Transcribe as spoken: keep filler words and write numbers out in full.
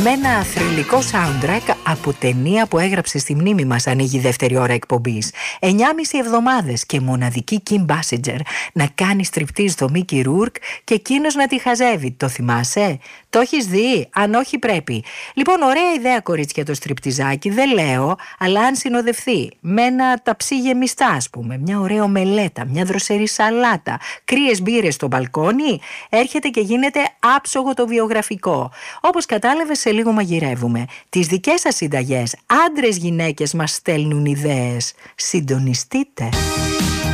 Με ένα θρυλικό soundtrack από ταινία που έγραψε στη μνήμη μας ανοίγει η δεύτερη ώρα εκπομπής. Εννιάμιση εβδομάδες και μοναδική Kim Basinger να κάνει στριπτίζ στο Mickey Rourke και εκείνος να τη χαζεύει. Το θυμάσαι? Το έχεις δει? Αν όχι πρέπει. Λοιπόν, ωραία ιδέα κορίτσια το στριπτιζάκι, δεν λέω, αλλά αν συνοδευτεί με ένα ταψί γεμιστά, ας πούμε, μια ωραία ομελέτα, μια δροσερή σαλάτα, κρύες μπύρες στο μπαλκόνι, έρχεται και γίνεται άψογο το βιογραφικό. Όπως κατάλαβες, σε λίγο μαγειρεύουμε. Τις δικές σας συνταγές, άντρες γυναίκες μας στέλνουν ιδέες. Συντονιστείτε.